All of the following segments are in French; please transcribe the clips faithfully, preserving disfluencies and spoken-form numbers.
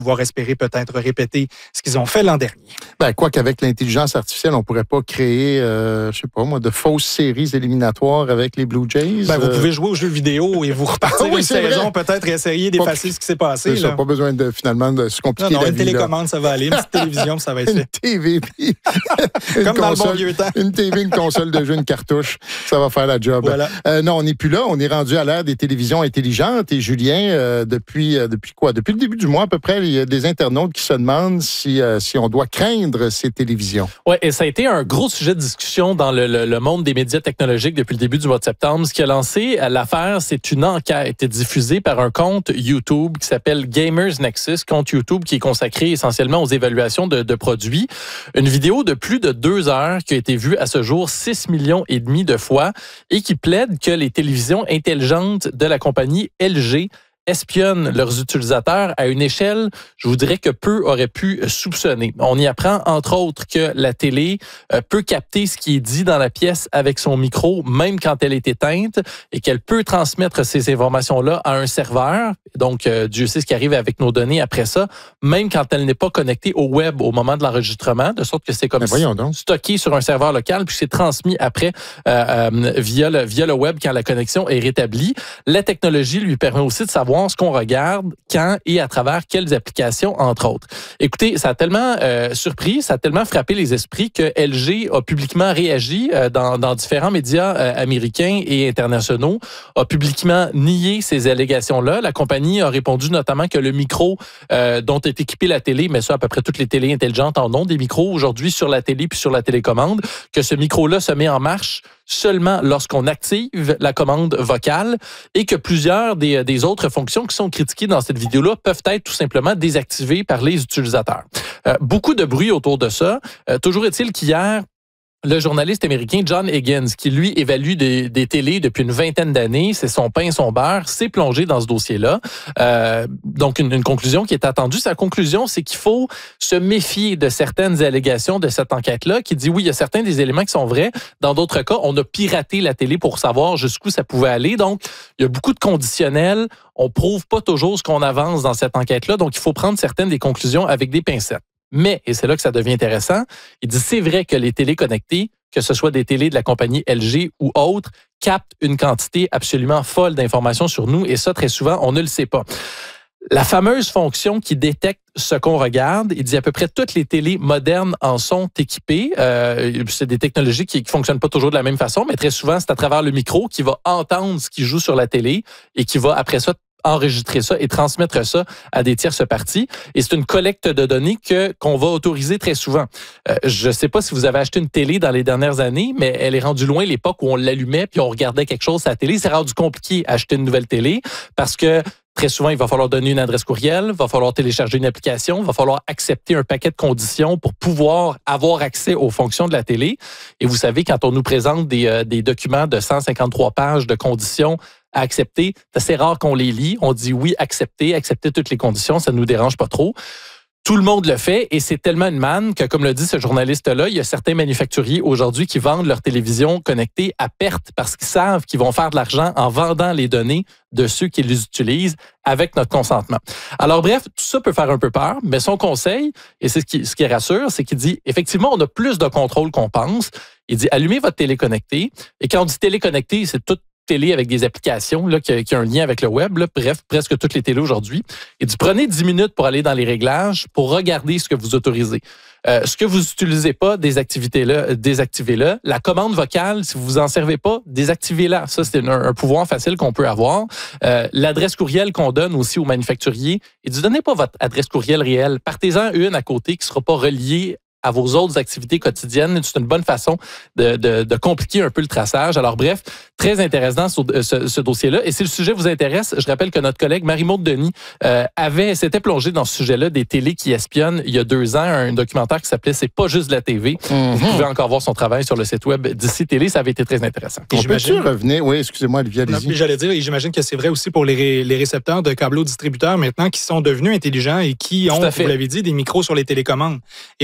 pouvoir espérer peut-être répéter ce qu'ils ont fait l'an dernier. Ben, quoi qu'avec l'intelligence artificielle, on pourrait pas créer, euh, je sais pas moi, de fausses séries éliminatoires avec les Blue Jays. Ben, vous euh... pouvez jouer aux jeux vidéo et vous repartir oui, une saison, vrai. Peut-être essayer d'effacer pas, ce qui s'est passé. C'est là. Ça, pas besoin de finalement de se compliquer non, non, la une vie. télécommande, là. ça va aller. Une petite télévision, ça va être fait. Une T V, puis une Comme console, dans le bon vieux temps. Une T V, une console de jeu, une cartouche, ça va faire la job. Voilà. Euh, non, on n'est plus là. On est rendu à l'ère des télévisions intelligentes. Et Julien, euh, depuis, euh, depuis quoi? Depuis le début du mois à peu près, il y a des internautes qui se demandent si, euh, si on doit craindre ces télévisions. Oui, et ça a été un gros sujet de discussion dans le, le, le monde des médias technologiques depuis le début du mois de septembre. Ce qui a lancé l'affaire, c'est une enquête diffusée par un compte YouTube qui s'appelle Gamers Nexus, compte YouTube qui est consacré essentiellement aux évaluations de, de produits. Une vidéo de plus de deux heures qui a été vue à ce jour six millions et demi de fois et qui plaide que les télévisions intelligentes de la compagnie L G espionnent leurs utilisateurs à une échelle, je vous dirais que peu auraient pu soupçonner. On y apprend, entre autres, que la télé euh, peut capter ce qui est dit dans la pièce avec son micro, même quand elle est éteinte, et qu'elle peut transmettre ces informations-là à un serveur. Donc, euh, Dieu sait ce qui arrive avec nos données après ça, même quand elle n'est pas connectée au web au moment de l'enregistrement, de sorte que c'est comme si stocké sur un serveur local, puis c'est transmis après euh, euh, via, le, via le web quand la connexion est rétablie. La technologie lui permet aussi de savoir ce qu'on regarde, quand et à travers quelles applications, entre autres. Écoutez, ça a tellement euh, surpris, ça a tellement frappé les esprits que L G a publiquement réagi euh, dans, dans différents médias euh, américains et internationaux, a publiquement nié ces allégations-là. La compagnie a répondu notamment que le micro euh, dont est équipée la télé, mais ça, à peu près toutes les télés intelligentes en ont des micros aujourd'hui sur la télé puis sur la télécommande, que ce micro-là se met en marche seulement lorsqu'on active la commande vocale et que plusieurs des, des autres fonctions qui sont critiquées dans cette vidéo-là peuvent être tout simplement désactivées par les utilisateurs. Euh, beaucoup de bruit autour de ça. Euh, toujours est-il qu'hier, le journaliste américain John Higgins, qui lui évalue des, des télés depuis une vingtaine d'années, c'est son pain et son beurre, s'est plongé dans ce dossier-là. Euh, donc, une, une conclusion qui est attendue. Sa conclusion, c'est qu'il faut se méfier de certaines allégations de cette enquête-là, qui dit oui, il y a certains des éléments qui sont vrais. Dans d'autres cas, on a piraté la télé pour savoir jusqu'où ça pouvait aller. Donc, il y a beaucoup de conditionnels. On prouve pas toujours ce qu'on avance dans cette enquête-là. Donc, il faut prendre certaines des conclusions avec des pincettes. Mais, et c'est là que ça devient intéressant, il dit c'est vrai que les télés connectées, que ce soit des télés de la compagnie L G ou autres, captent une quantité absolument folle d'informations sur nous et ça, très souvent, on ne le sait pas. La fameuse fonction qui détecte ce qu'on regarde, il dit à peu près toutes les télés modernes en sont équipées. Euh, c'est des technologies qui ne fonctionnent pas toujours de la même façon, mais très souvent, c'est à travers le micro qui va entendre ce qui joue sur la télé et qui va après ça enregistrer ça et transmettre ça à des tierces parties. Et c'est une collecte de données que qu'on va autoriser très souvent. Euh, je ne sais pas si vous avez acheté une télé dans les dernières années, mais elle est rendue loin l'époque où on l'allumait puis on regardait quelque chose à la télé. C'est rendu compliqué acheter une nouvelle télé parce que très souvent, il va falloir donner une adresse courriel, il va falloir télécharger une application, il va falloir accepter un paquet de conditions pour pouvoir avoir accès aux fonctions de la télé. Et vous savez, quand on nous présente des, euh, des documents de cent cinquante-trois pages de conditions à accepter, c'est assez rare qu'on les lit. On dit oui, accepter, accepter toutes les conditions, ça ne nous dérange pas trop. Tout le monde le fait et c'est tellement une manne que, comme le dit ce journaliste-là, il y a certains manufacturiers aujourd'hui qui vendent leur télévision connectée à perte parce qu'ils savent qu'ils vont faire de l'argent en vendant les données de ceux qui les utilisent avec notre consentement. Alors bref, tout ça peut faire un peu peur, mais son conseil, et c'est ce qui, ce qui rassure, c'est qu'il dit, effectivement, on a plus de contrôle qu'on pense. Il dit, allumez votre télé connectée. Et quand on dit télé connectée, c'est toute télé avec des applications là, qui, a, qui a un lien avec le web, là, bref, presque toutes les télés aujourd'hui. Et du prenez dix minutes pour aller dans les réglages pour regarder ce que vous autorisez. Euh, ce que vous n'utilisez pas, désactivez-le, désactivez-le. La commande vocale, si vous vous en servez pas, désactivez-la. Ça, c'est un, un pouvoir facile qu'on peut avoir. Euh, l'adresse courriel qu'on donne aussi aux manufacturiers, et ne donnez pas votre adresse courriel réelle. Partez-en une à côté qui ne sera pas reliée à vos autres activités quotidiennes. C'est une bonne façon de, de, de compliquer un peu le traçage. Alors bref, très intéressant ce, ce, ce dossier-là. Et si le sujet vous intéresse, je rappelle que notre collègue Marie-Maude Denis euh, avait s'était plongée dans ce sujet-là des télés qui espionnent il y a deux ans, un documentaire qui s'appelait C'est pas juste de la T V. Mm-hmm. Vous pouvez encore voir son travail sur le site web d'Ici Télé. Ça avait été très intéressant. Et On peut-tu revenir? Oui, excusez-moi, Olivier, allez-y. Non, j'allais dire, et j'imagine que c'est vrai aussi pour les, ré, les récepteurs de câbleaux distributeurs maintenant qui sont devenus intelligents et qui ont, vous l'avez dit, des micros sur les télécommandes. Et on doit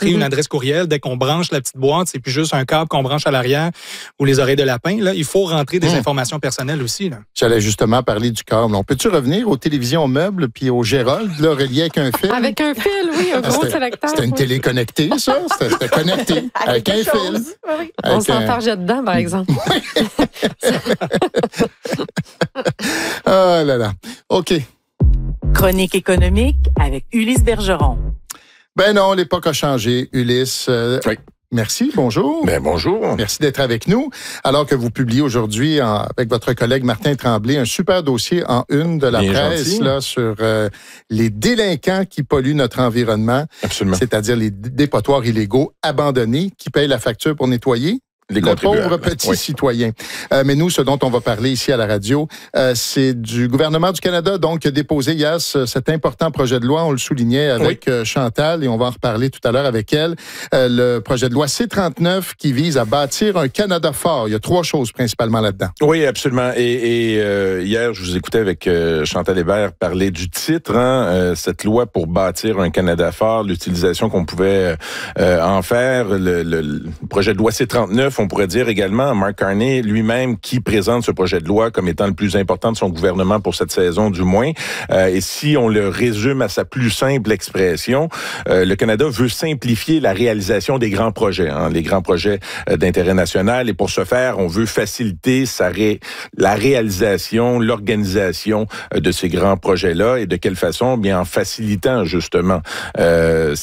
rentrer mm-hmm. une adresse courriel dès qu'on branche la petite boîte. C'est plus juste un câble qu'on branche à l'arrière ou les oreilles de lapin. Là, il faut rentrer des mmh. informations personnelles aussi. Là. J'allais justement parler du câble. On peut-tu revenir aux télévisions meubles puis au Gérald, là, relié avec un fil? Avec un fil, oui, un gros c'était, sélecteur. C'était une télé connectée, ça? C'était, c'était connecté avec, avec un fil. Oui, oui. Avec on s'enfargeait un... dedans, par exemple. Ah là là. OK. Chronique économique avec Ulysse Bergeron. Ben non, l'époque a changé, Ulysse. Euh, oui. Merci, bonjour. Ben bonjour. Merci d'être avec nous. Alors que vous publiez aujourd'hui en, avec votre collègue Martin Tremblay un super dossier en une de la Bien presse là, sur euh, les délinquants qui polluent notre environnement. Absolument. C'est-à-dire les dépotoirs illégaux abandonnés qui payent la facture pour nettoyer. Les le pauvre petit oui. citoyen. Euh, mais nous, ce dont on va parler ici à la radio, euh, c'est du gouvernement du Canada, donc, qui a déposé hier ce, cet important projet de loi. On le soulignait avec oui. euh, Chantal et on va en reparler tout à l'heure avec elle. Euh, le projet de loi C trente-neuf qui vise à bâtir un Canada fort. Il y a trois choses principalement là-dedans. Oui, absolument. Et, et euh, hier, je vous écoutais avec euh, Chantal Hébert parler du titre, hein, euh, cette loi pour bâtir un Canada fort, l'utilisation qu'on pouvait euh, en faire. Le, le, le projet de loi C trente-neuf, on pourrait dire également, Mark Carney lui-même qui présente ce projet de loi comme étant le plus important de son gouvernement pour cette saison du moins. Euh, et si on le résume à sa plus simple expression, euh, le Canada veut simplifier la réalisation des grands projets, hein, les grands projets euh, d'intérêt national. Et pour ce faire, on veut faciliter sa ré- la réalisation, l'organisation euh, de ces grands projets-là. Et de quelle façon? Bien en facilitant justement, euh,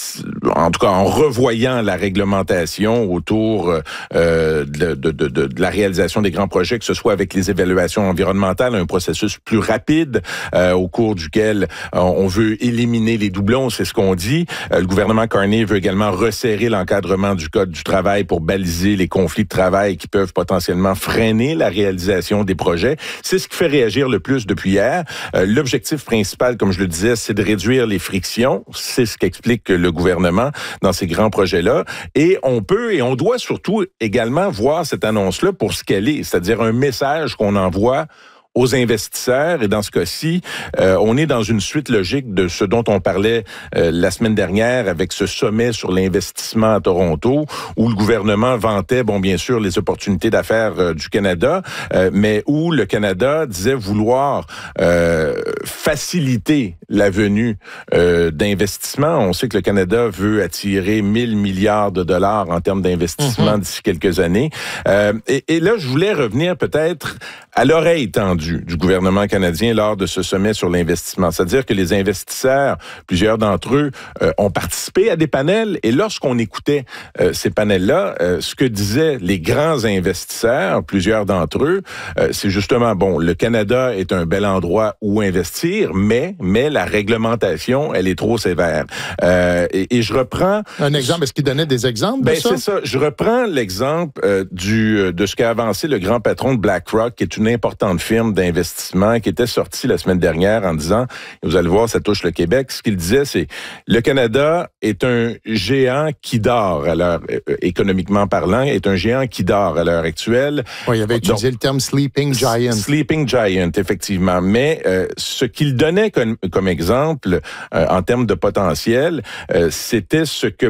en tout cas en revoyant la réglementation autour euh, de, de, de, de la réalisation des grands projets, que ce soit avec les évaluations environnementales, un processus plus rapide euh, au cours duquel euh, on veut éliminer les doublons, c'est ce qu'on dit. Euh, le gouvernement Carney veut également resserrer l'encadrement du Code du travail pour baliser les conflits de travail qui peuvent potentiellement freiner la réalisation des projets. C'est ce qui fait réagir le plus depuis hier. Euh, l'objectif principal, comme je le disais, c'est de réduire les frictions. C'est ce qu'explique le gouvernement dans ces grands projets-là. Et on peut et on doit surtout également voir cette annonce-là pour ce qu'elle est, c'est-à-dire un message qu'on envoie aux investisseurs. Et dans ce cas-ci, euh, on est dans une suite logique de ce dont on parlait euh, la semaine dernière avec ce sommet sur l'investissement à Toronto, où le gouvernement vantait, bon, bien sûr, les opportunités d'affaires euh, du Canada, euh, mais où le Canada disait vouloir euh, faciliter la venue euh, d'investissements. On sait que le Canada veut attirer mille milliards de dollars en termes d'investissement mm-hmm. d'ici quelques années. Euh, et, et là, je voulais revenir peut-être à l'oreille tendue du gouvernement canadien lors de ce sommet sur l'investissement. C'est-à-dire que les investisseurs, plusieurs d'entre eux, euh, ont participé à des panels et lorsqu'on écoutait euh, ces panels-là, euh, ce que disaient les grands investisseurs, plusieurs d'entre eux, euh, c'est justement, bon, le Canada est un bel endroit où investir, mais, mais la réglementation, elle est trop sévère. Euh, et, et je reprends... Un exemple, est-ce qu'il donnait des exemples de ben, ça? C'est ça. Je reprends l'exemple euh, du de ce qu'a avancé le grand patron de BlackRock, qui est une importante firme d'investissement qui était sortie la semaine dernière en disant, vous allez voir, ça touche le Québec. Ce qu'il disait, c'est le Canada est un géant qui dort à l'heure, euh, économiquement parlant, est un géant qui dort à l'heure actuelle. Oui, il avait utilisé Donc, le terme sleeping giant. Sleeping giant, effectivement. Mais euh, ce qu'il donnait comme, comme exemple euh, en termes de potentiel, euh, c'était ce que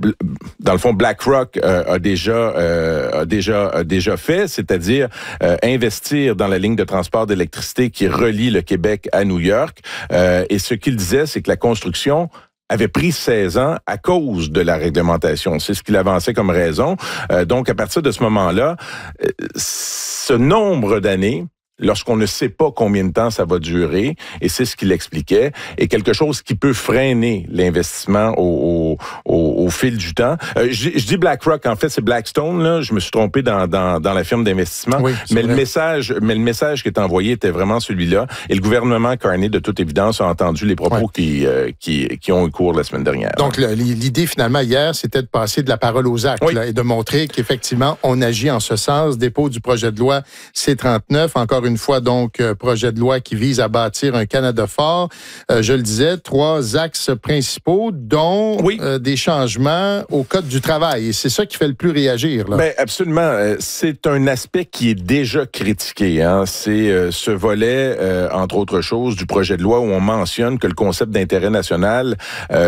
dans le fond, BlackRock euh, a déjà euh, a déjà a déjà fait, c'est-à-dire euh, investir dans la ligne de transport d'électricité qui relie le Québec à New York. Euh, et ce qu'il disait, c'est que la construction avait pris seize ans à cause de la réglementation. C'est ce qu'il avançait comme raison. Euh, donc, à partir de ce moment-là, euh, ce nombre d'années, lorsqu'on ne sait pas combien de temps ça va durer, et c'est ce qu'il expliquait, est quelque chose qui peut freiner l'investissement au, au, au, au fil du temps. Euh, je, je dis BlackRock, en fait, c'est Blackstone, là. Je me suis trompé dans, dans, dans la firme d'investissement. Oui, mais vrai. le message, mais le message qui est envoyé était vraiment celui-là. Et le gouvernement Carney, de toute évidence, a entendu les propos ouais. qui, euh, qui, qui ont eu cours la semaine dernière. Donc, le, l'idée, finalement, hier, c'était de passer de la parole aux actes, oui. là, et de montrer qu'effectivement, on agit en ce sens. Dépôt du projet de loi C trente-neuf, encore une fois, donc, euh, projet de loi qui vise à bâtir un Canada fort. Euh, je le disais, trois axes principaux, dont oui. euh, des changements au Code du travail. Et c'est ça qui fait le plus réagir, là. Ben, absolument. C'est un aspect qui est déjà critiqué, hein. C'est euh, ce volet, euh, entre autres choses, du projet de loi où on mentionne que le concept d'intérêt national euh,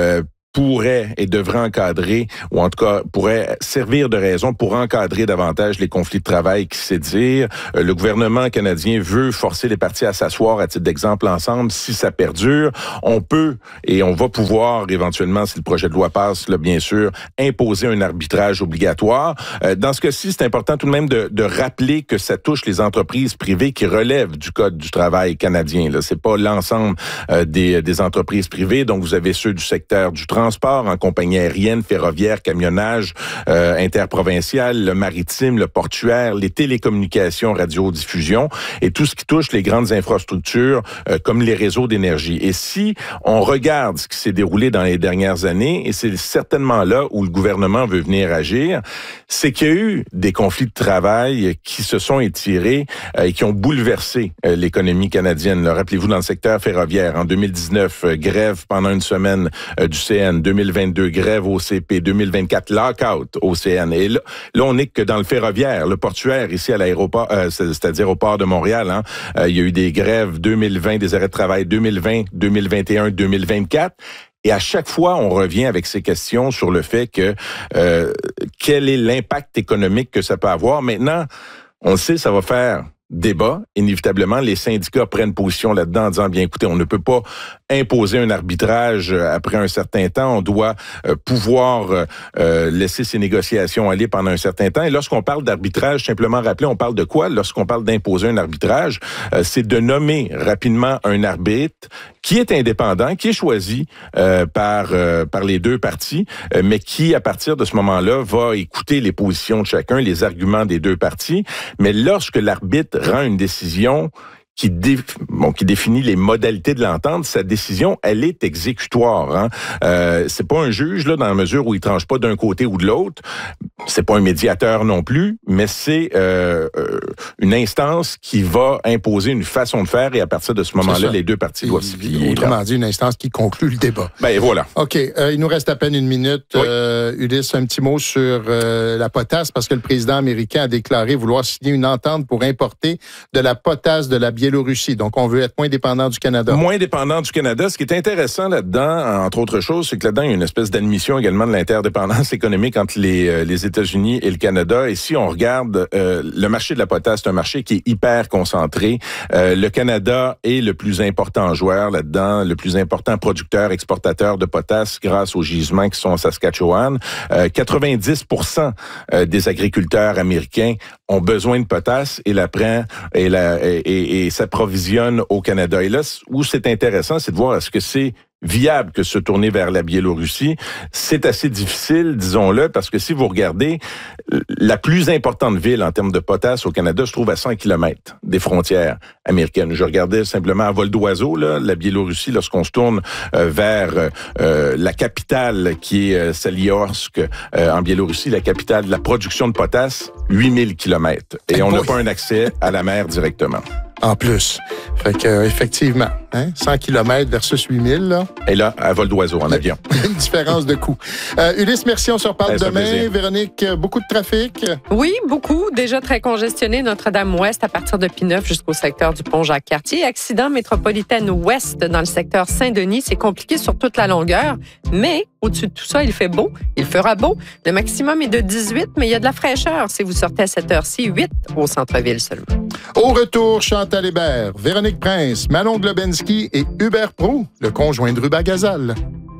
pourrait et devrait encadrer, ou en tout cas pourrait servir de raison pour encadrer davantage les conflits de travail qui s'étirent. Euh, le gouvernement canadien veut forcer les parties à s'asseoir, à titre d'exemple, ensemble. Si ça perdure, on peut et on va pouvoir éventuellement, si le projet de loi passe, là, bien sûr, imposer un arbitrage obligatoire. Euh, dans ce cas-ci, c'est important tout de même de, de rappeler que ça touche les entreprises privées qui relèvent du Code du travail canadien. Là, c'est pas l'ensemble euh, des, des entreprises privées. Donc, vous avez ceux du secteur du transport, en compagnie aérienne, ferroviaire, camionnage, euh, interprovincial, le maritime, le portuaire, les télécommunications, radiodiffusion et tout ce qui touche les grandes infrastructures euh, comme les réseaux d'énergie. Et si on regarde ce qui s'est déroulé dans les dernières années, et c'est certainement là où le gouvernement veut venir agir, c'est qu'il y a eu des conflits de travail qui se sont étirés euh, et qui ont bouleversé euh, l'économie canadienne. Là, rappelez-vous, dans le secteur ferroviaire, en deux mille dix-neuf, euh, grève pendant une semaine euh, du C N, deux mille vingt-deux, grève au C P, deux mille vingt-quatre, lockout au C N. Et là, là on n'est que dans le ferroviaire, le portuaire, ici à l'aéroport, euh, c'est-à-dire au port de Montréal. Hein, euh, il y a eu des grèves deux mille vingt, des arrêts de travail deux mille vingt, deux mille vingt et un, deux mille vingt-quatre. Et à chaque fois, on revient avec ces questions sur le fait que euh, quel est l'impact économique que ça peut avoir. Maintenant, on le sait, ça va faire débat. Inévitablement, les syndicats prennent position là-dedans en disant, bien écoutez, on ne peut pas imposer un arbitrage après un certain temps. On doit euh, pouvoir euh, laisser ces négociations aller pendant un certain temps. Et lorsqu'on parle d'arbitrage, simplement rappeler, on parle de quoi? Lorsqu'on parle d'imposer un arbitrage, euh, c'est de nommer rapidement un arbitre qui est indépendant, qui est choisi euh, par euh, par les deux parties, euh, mais qui, à partir de ce moment-là, va écouter les positions de chacun, les arguments des deux parties. Mais lorsque l'arbitre rend une décision qui, dé, bon, qui définit les modalités de l'entente, sa décision, elle est exécutoire. Hein. Euh, c'est pas un juge là dans la mesure où il tranche pas d'un côté ou de l'autre. C'est pas un médiateur non plus, mais c'est euh, euh, une instance qui va imposer une façon de faire et à partir de ce moment-là, les deux parties doivent s'y plier. Autrement dit, une instance qui conclut le débat. Ben voilà. OK. Euh, il nous reste à peine une minute. Oui. Euh, Ulysse, un petit mot sur euh, la potasse parce que le président américain a déclaré vouloir signer une entente pour importer de la potasse de la Biélorussie. Donc, on veut être moins dépendant du Canada. Moins dépendant du Canada. Ce qui est intéressant là-dedans, entre autres choses, c'est que là-dedans, il y a une espèce d'admission également de l'interdépendance économique entre les, euh, les États-Unis et le Canada. Et si on regarde euh, le marché de la potasse, c'est un marché qui est hyper concentré. Euh, le Canada est le plus important joueur là-dedans, le plus important producteur, exportateur de potasse grâce aux gisements qui sont en Saskatchewan. Euh, quatre-vingt-dix pour cent des agriculteurs américains ont besoin de potasse et la prend et, la, et, et, et s'approvisionnent au Canada. Et là, où c'est intéressant, c'est de voir est-ce que c'est viable que se tourner vers la Biélorussie. C'est assez difficile, disons-le, parce que si vous regardez, la plus importante ville en termes de potasse au Canada se trouve à cent kilomètres des frontières américaines. Je regardais simplement à vol d'oiseau, là, la Biélorussie, lorsqu'on se tourne euh, vers euh, la capitale qui est euh, Saliorsk, euh, en Biélorussie, la capitale de la production de potasse, huit mille kilomètres. Et on n'a pas un accès à la mer directement. En plus. Fait que, euh, effectivement, hein, cent kilomètres versus huit mille, là. Et là, à vol d'oiseau, en avion. Une différence de coût. Euh, Ulysse, merci, on se reparle ben, demain. Véronique, beaucoup de trafic? Oui, beaucoup. Déjà très congestionné. Notre-Dame-Ouest à partir de P neuf jusqu'au secteur du pont Jacques-Cartier. Accident métropolitaine ouest dans le secteur Saint-Denis. C'est compliqué sur toute la longueur. Mais au-dessus de tout ça, il fait beau. Il fera beau. Le maximum est de dix-huit, mais il y a de la fraîcheur si vous sortez à cette heure-ci. huit au centre-ville seulement. Au retour, Chantal Hébert, Véronique Prince, Manon Globensky et Hubert Proulx, le conjoint de Ruba Gazal.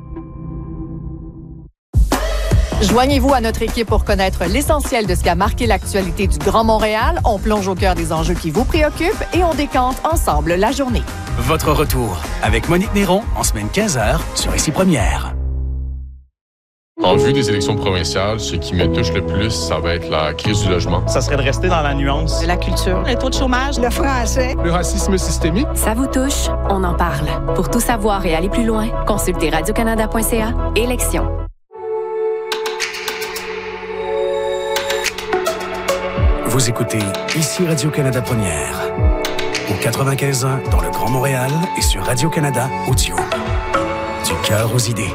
Joignez-vous à notre équipe pour connaître l'essentiel de ce qui a marqué l'actualité du Grand Montréal. On plonge au cœur des enjeux qui vous préoccupent et on décante ensemble la journée. Votre retour avec Monique Néron en semaine quinze heures sur Ici Première. En vue des élections provinciales, ce qui me touche le plus, ça va être la crise du logement. Ça serait de rester dans la nuance. La culture, le taux de chômage, le français, le racisme systémique. Ça vous touche? On en parle. Pour tout savoir et aller plus loin, consultez radio canada point c a. Élections. Vous écoutez Ici Radio-Canada Première. Au quatre-vingt-quinze ans dans le Grand Montréal et sur Radio-Canada Audio. Du cœur aux idées.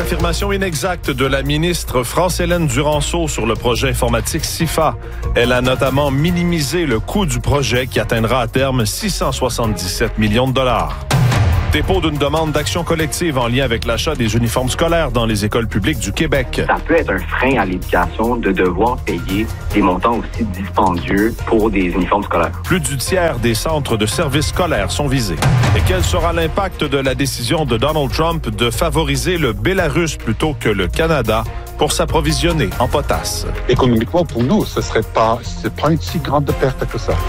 affirmations inexactes de la ministre France-Hélène Duranceau sur le projet informatique SIFA. Elle a notamment minimisé le coût du projet qui atteindra à terme six cent soixante-dix-sept millions de dollars. Dépôt d'une demande d'action collective en lien avec l'achat des uniformes scolaires dans les écoles publiques du Québec. Ça peut être un frein à l'éducation de devoir payer des montants aussi dispendieux pour des uniformes scolaires. Plus du tiers des centres de services scolaires sont visés. Et quel sera l'impact de la décision de Donald Trump de favoriser le Bélarus plutôt que le Canada pour s'approvisionner en potasse? Économiquement, pour nous, ce serait pas, c'est pas une si grande perte que ça.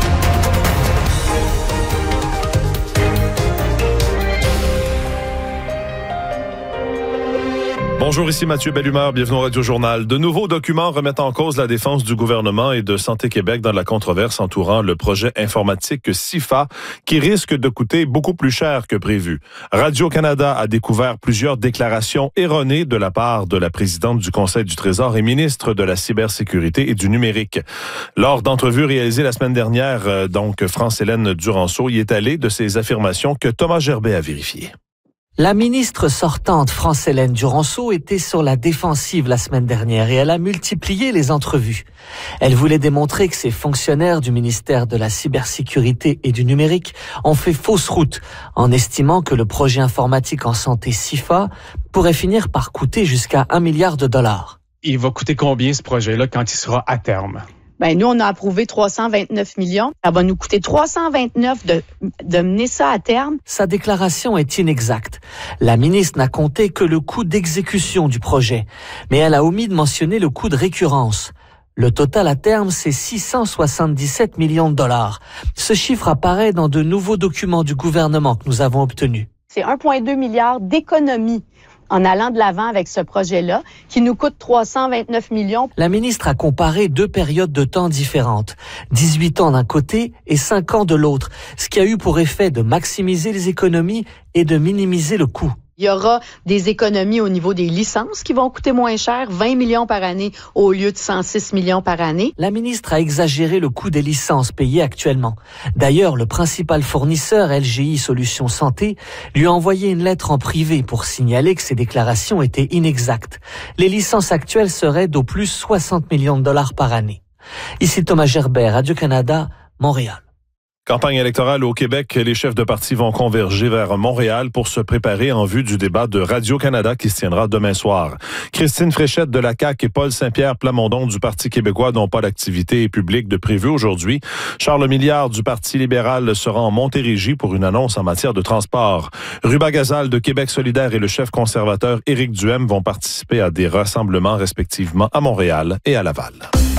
Bonjour, ici Mathieu Bellumeur, bienvenue au Radio Journal. De nouveaux documents remettent en cause la défense du gouvernement et de Santé Québec dans la controverse entourant le projet informatique SIFA qui risque de coûter beaucoup plus cher que prévu. Radio-Canada a découvert plusieurs déclarations erronées de la part de la présidente du Conseil du Trésor et ministre de la Cybersécurité et du Numérique. Lors d'entrevues réalisées la semaine dernière, donc France-Hélène Duranceau y est allée de ces affirmations que Thomas Gerbet a vérifiées. La ministre sortante France-Hélène Duranceau était sur la défensive la semaine dernière et elle a multiplié les entrevues. Elle voulait démontrer que ces fonctionnaires du ministère de la Cybersécurité et du Numérique ont fait fausse route en estimant que le projet informatique en santé SIFA pourrait finir par coûter jusqu'à un milliard de dollars. Il va coûter combien ce projet-là quand il sera à terme? Ben nous, on a approuvé trois cent vingt-neuf millions. Ça va nous coûter trois cent vingt-neuf de, de mener ça à terme. Sa déclaration est inexacte. La ministre n'a compté que le coût d'exécution du projet, mais elle a omis de mentionner le coût de récurrence. Le total à terme, c'est six cent soixante-dix-sept millions de dollars. Ce chiffre apparaît dans de nouveaux documents du gouvernement que nous avons obtenus. C'est un virgule deux milliard d'économies en allant de l'avant avec ce projet-là, qui nous coûte trois cent vingt-neuf millions. La ministre a comparé deux périodes de temps différentes, dix-huit ans d'un côté et cinq ans de l'autre, ce qui a eu pour effet de maximiser les économies et de minimiser le coût. Il y aura des économies au niveau des licences qui vont coûter moins cher, vingt millions par année au lieu de cent six millions par année. La ministre a exagéré le coût des licences payées actuellement. D'ailleurs, le principal fournisseur, L G I Solutions Santé, lui a envoyé une lettre en privé pour signaler que ses déclarations étaient inexactes. Les licences actuelles seraient d'au plus soixante millions de dollars par année. Ici Thomas Gerbet, Radio-Canada, Montréal. Campagne électorale au Québec, les chefs de parti vont converger vers Montréal pour se préparer en vue du débat de Radio-Canada qui se tiendra demain soir. Christine Fréchette de la C A Q et Paul Saint-Pierre Plamondon du Parti québécois n'ont pas d'activité publique de prévue aujourd'hui. Charles Milliard du Parti libéral sera en Montérégie pour une annonce en matière de transport. Ruba Gazal de Québec solidaire et le chef conservateur Éric Duhem vont participer à des rassemblements respectivement à Montréal et à Laval.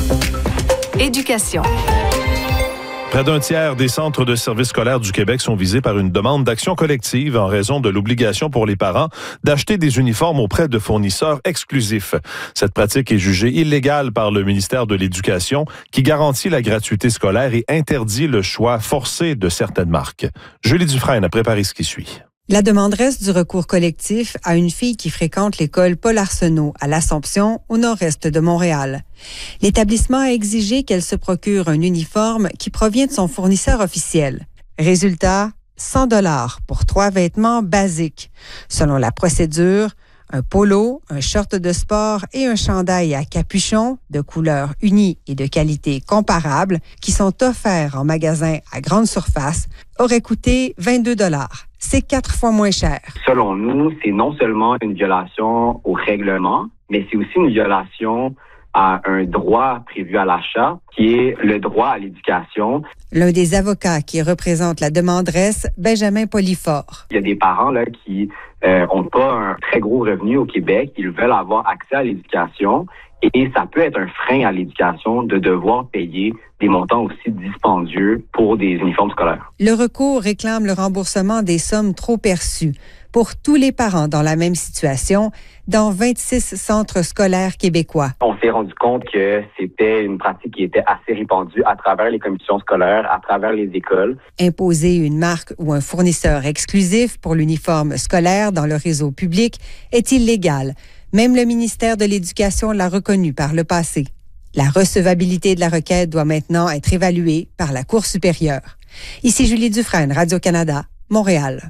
Éducation. Près d'un tiers des centres de services scolaires du Québec sont visés par une demande d'action collective en raison de l'obligation pour les parents d'acheter des uniformes auprès de fournisseurs exclusifs. Cette pratique est jugée illégale par le ministère de l'Éducation qui garantit la gratuité scolaire et interdit le choix forcé de certaines marques. Julie Dufresne a préparé ce qui suit. La demanderesse du recours collectif a une fille qui fréquente l'école Paul Arsenault à l'Assomption, au nord-est de Montréal. L'établissement a exigé qu'elle se procure un uniforme qui provient de son fournisseur officiel. Résultat, cent dollars pour trois vêtements basiques. Selon la procédure, un polo, un short de sport et un chandail à capuchon de couleur unie et de qualité comparable qui sont offerts en magasin à grande surface auraient coûté vingt-deux dollars. C'est quatre fois moins cher. Selon nous, c'est non seulement une violation au règlement, mais c'est aussi une violation à un droit prévu à l'achat, qui est le droit à l'éducation. L'un des avocats qui représente la demanderesse, Benjamin Polifort. Il y a des parents là qui euh, ont pas un très gros revenu au Québec, ils veulent avoir accès à l'éducation et ça peut être un frein à l'éducation de devoir payer des montants aussi dispendieux pour des uniformes scolaires. Le recours réclame le remboursement des sommes trop perçues pour tous les parents dans la même situation dans vingt-six centres scolaires québécois. On s'est rendu compte que c'était une pratique qui était assez répandue à travers les commissions scolaires, à travers les écoles. Imposer une marque ou un fournisseur exclusif pour l'uniforme scolaire dans le réseau public est illégal. Même le ministère de l'Éducation l'a reconnu par le passé. La recevabilité de la requête doit maintenant être évaluée par la Cour supérieure. Ici Julie Dufresne, Radio-Canada, Montréal.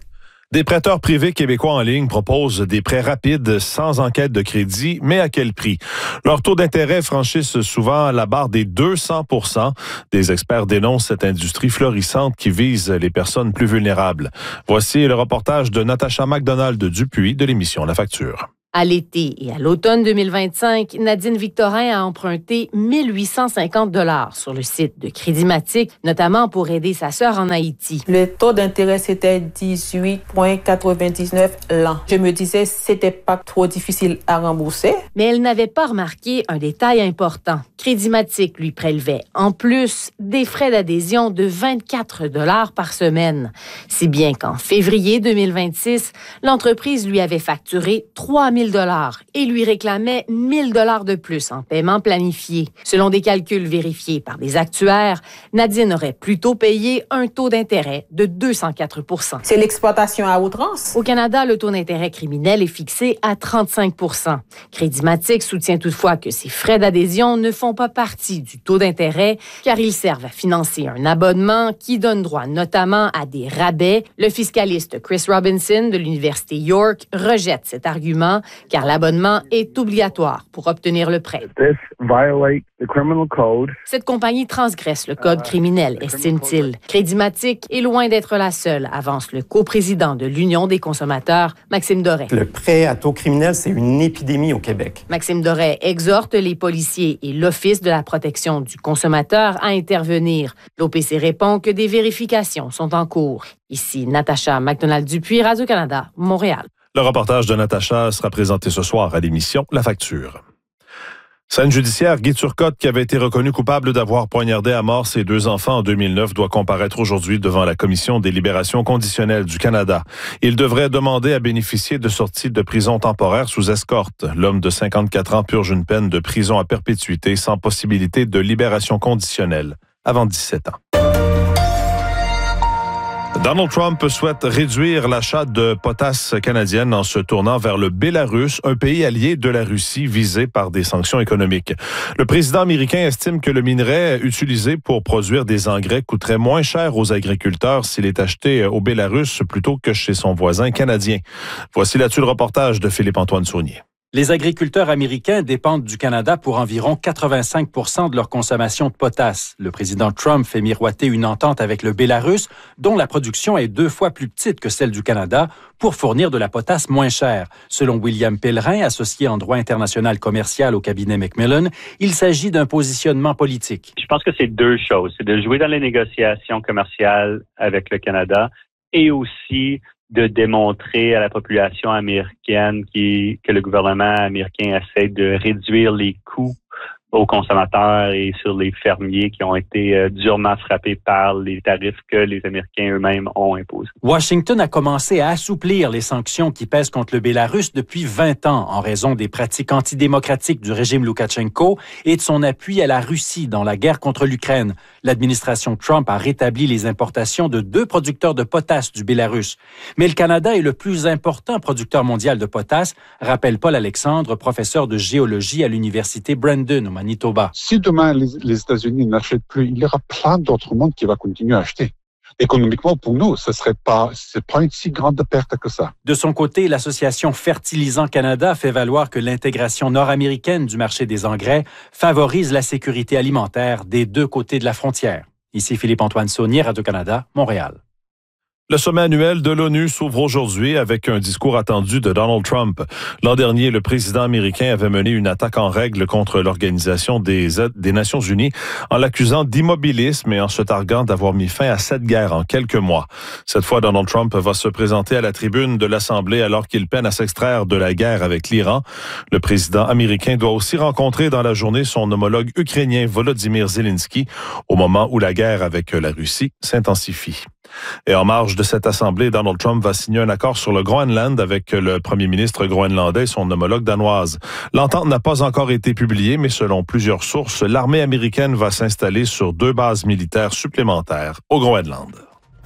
Des prêteurs privés québécois en ligne proposent des prêts rapides sans enquête de crédit, mais à quel prix? Leurs taux d'intérêt franchissent souvent la barre des deux cents pour cent. Des experts dénoncent cette industrie florissante qui vise les personnes plus vulnérables. Voici le reportage de Natacha McDonald-Dupuis de l'émission La Facture. À l'été et à l'automne deux mille vingt-cinq, Nadine Victorin a emprunté mille huit cent cinquante dollars sur le site de Crédimatique, notamment pour aider sa sœur en Haïti. Le taux d'intérêt, c'était dix-huit virgule quatre-vingt-dix-neuf l'an. Je me disais, c'était pas trop difficile à rembourser. Mais elle n'avait pas remarqué un détail important. Crédimatique lui prélevait en plus des frais d'adhésion de vingt-quatre dollars par semaine. Si bien qu'en février deux mille vingt-six, l'entreprise lui avait facturé trois mille dollars et lui réclamait mille dollars de plus en paiement planifié. Selon des calculs vérifiés par des actuaires, Nadine aurait plutôt payé un taux d'intérêt de deux cent quatre pour cent. C'est l'exploitation à outrance. Au Canada, le taux d'intérêt criminel est fixé à trente-cinq pour cent. Crédimatique soutient toutefois que ces frais d'adhésion ne font pas partie du taux d'intérêt car ils servent à financer un abonnement qui donne droit notamment à des rabais. Le fiscaliste Chris Robinson de l'Université York rejette cet argument car l'abonnement est obligatoire pour obtenir le prêt. Cette compagnie transgresse le code criminel, estime-t-il. Crédimatique est loin d'être la seule, avance le coprésident de l'Union des consommateurs, Maxime Doré. Le prêt à taux criminel, c'est une épidémie au Québec. Maxime Doré exhorte les policiers et l'Office de la protection du consommateur à intervenir. L'O P C répond que des vérifications sont en cours. Ici, Natacha McDonald-Dupuis, Radio-Canada, Montréal. Le reportage de Natacha sera présenté ce soir à l'émission La Facture. Scène judiciaire, Guy Turcotte, qui avait été reconnu coupable d'avoir poignardé à mort ses deux enfants en deux mille neuf, doit comparaître aujourd'hui devant la Commission des libérations conditionnelles du Canada. Il devrait demander à bénéficier de sorties de prison temporaire sous escorte. L'homme de cinquante-quatre ans purge une peine de prison à perpétuité sans possibilité de libération conditionnelle avant dix-sept ans. Donald Trump souhaite réduire l'achat de potasse canadienne en se tournant vers le Bélarus, un pays allié de la Russie visé par des sanctions économiques. Le président américain estime que le minerai utilisé pour produire des engrais coûterait moins cher aux agriculteurs s'il est acheté au Bélarus plutôt que chez son voisin canadien. Voici là-dessus le reportage de Philippe-Antoine Saunier. Les agriculteurs américains dépendent du Canada pour environ quatre-vingt-cinq pour cent de leur consommation de potasse. Le président Trump fait miroiter une entente avec le Bélarus, dont la production est deux fois plus petite que celle du Canada, pour fournir de la potasse moins chère. Selon William Pellerin, associé en droit international commercial au cabinet Macmillan, il s'agit d'un positionnement politique. Je pense que c'est deux choses. C'est de jouer dans les négociations commerciales avec le Canada et aussi de démontrer à la population américaine qui, que le gouvernement américain essaie de réduire les coûts aux consommateurs et sur les fermiers qui ont été euh, durement frappés par les tarifs que les Américains eux-mêmes ont imposés. Washington a commencé à assouplir les sanctions qui pèsent contre le Bélarus depuis vingt ans en raison des pratiques antidémocratiques du régime Loukachenko et de son appui à la Russie dans la guerre contre l'Ukraine. L'administration Trump a rétabli les importations de deux producteurs de potasse du Bélarus. Mais le Canada est le plus important producteur mondial de potasse, rappelle Paul Alexandre, professeur de géologie à l'université Brandon au Manitoba. Si demain les, les États-Unis n'achètent plus, il y aura plein d'autres mondes qui vont continuer à acheter. Économiquement, pour nous, ce serait pas, c'est pas une si grande perte que ça. De son côté, l'association Fertilisant Canada fait valoir que l'intégration nord-américaine du marché des engrais favorise la sécurité alimentaire des deux côtés de la frontière. Ici Philippe-Antoine Saunier, Radio-Canada, Montréal. Le sommet annuel de l'ONU s'ouvre aujourd'hui avec un discours attendu de Donald Trump. L'an dernier, le président américain avait mené une attaque en règle contre l'Organisation des, des Nations Unies en l'accusant d'immobilisme et en se targuant d'avoir mis fin à cette guerre en quelques mois. Cette fois, Donald Trump va se présenter à la tribune de l'Assemblée alors qu'il peine à s'extraire de la guerre avec l'Iran. Le président américain doit aussi rencontrer dans la journée son homologue ukrainien Volodymyr Zelensky au moment où la guerre avec la Russie s'intensifie. Et en marge de cette assemblée, Donald Trump va signer un accord sur le Groenland avec le premier ministre groenlandais et son homologue danoise. L'entente n'a pas encore été publiée, mais selon plusieurs sources, l'armée américaine va s'installer sur deux bases militaires supplémentaires au Groenland.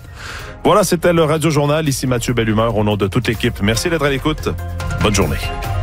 Voilà, c'était le Radio Journal. Ici Mathieu Bellumeur au nom de toute l'équipe. Merci d'être à l'écoute. Bonne journée.